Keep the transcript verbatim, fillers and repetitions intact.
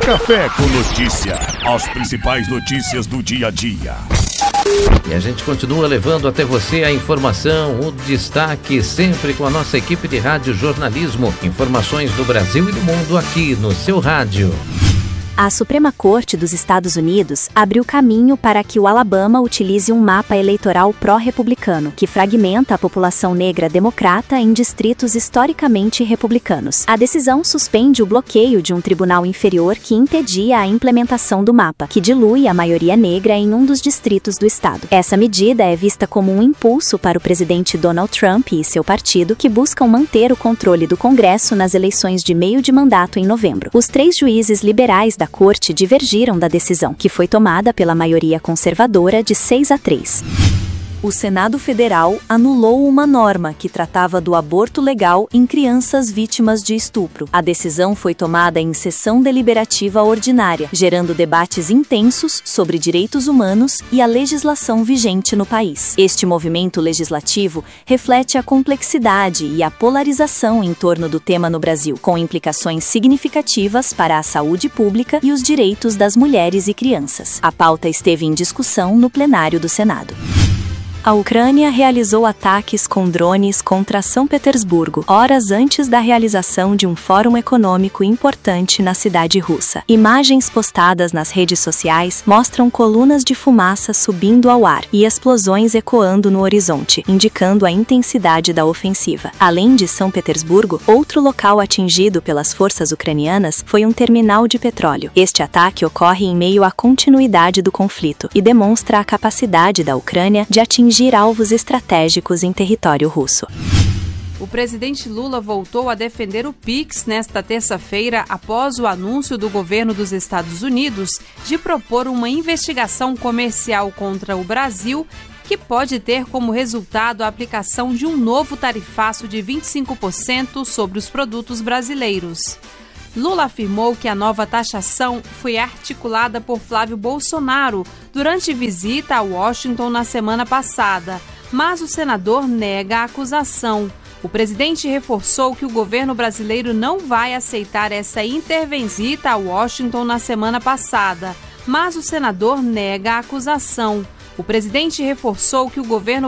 Café com Notícia. As principais notícias do dia a dia. E a gente continua levando até você a informação, o destaque, sempre com a nossa equipe de rádio jornalismo. Informações do Brasil e do mundo aqui no seu rádio. A Suprema Corte dos Estados Unidos abriu caminho para que o Alabama utilize um mapa eleitoral pró-republicano, que fragmenta a população negra democrata em distritos historicamente republicanos. A decisão suspende o bloqueio de um tribunal inferior que impedia a implementação do mapa, que dilui a maioria negra em um dos distritos do estado. Essa medida é vista como um impulso para o presidente Donald Trump e seu partido, que buscam manter o controle do Congresso nas eleições de meio de mandato em novembro. Os três juízes liberais da A Corte divergiram da decisão, que foi tomada pela maioria conservadora de seis a três. O Senado Federal anulou uma norma que tratava do aborto legal em crianças vítimas de estupro. A decisão foi tomada em sessão deliberativa ordinária, gerando debates intensos sobre direitos humanos e a legislação vigente no país. Este movimento legislativo reflete a complexidade e a polarização em torno do tema no Brasil, com implicações significativas para a saúde pública e os direitos das mulheres e crianças. A pauta esteve em discussão no plenário do Senado. A Ucrânia realizou ataques com drones contra São Petersburgo, horas antes da realização de um fórum econômico importante na cidade russa. Imagens postadas nas redes sociais mostram colunas de fumaça subindo ao ar e explosões ecoando no horizonte, indicando a intensidade da ofensiva. Além de São Petersburgo, outro local atingido pelas forças ucranianas foi um terminal de petróleo. Este ataque ocorre em meio à continuidade do conflito e demonstra a capacidade da Ucrânia de atingir alvos estratégicos em território russo. O presidente Lula voltou a defender o Pix nesta terça-feira após o anúncio do governo dos Estados Unidos de propor uma investigação comercial contra o Brasil que pode ter como resultado a aplicação de um novo tarifaço de vinte e cinco por cento sobre os produtos brasileiros. Lula afirmou que a nova taxação foi articulada por Flávio Bolsonaro durante visita a Washington na semana passada, mas o senador nega a acusação. O presidente reforçou que o governo brasileiro não vai aceitar essa intervenção a Washington na semana passada, mas o senador nega a acusação. O presidente reforçou que o governo